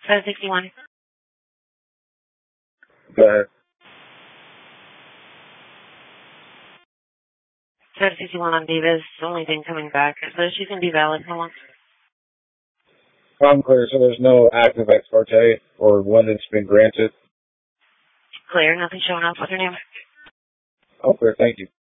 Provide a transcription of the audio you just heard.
561. Go ahead. 561 on Davis. Only thing coming back. So she's going to be valid for long. I'm clear, so there's no active ex parte or one that's been granted? Clear. Nothing showing up. What's her name? Oh, clear. Thank you.